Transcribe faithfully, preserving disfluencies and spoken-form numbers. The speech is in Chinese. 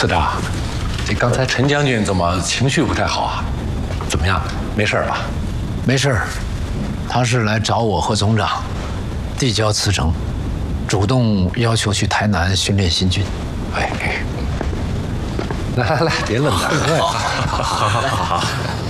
次长，这刚才陈将军怎么情绪不太好啊？怎么样？没事吧？ 没事，他是来找我和总长递交辞呈，主动要求去台南训练新军。 哎，来来来，别愣着， 好，好，好，好，好。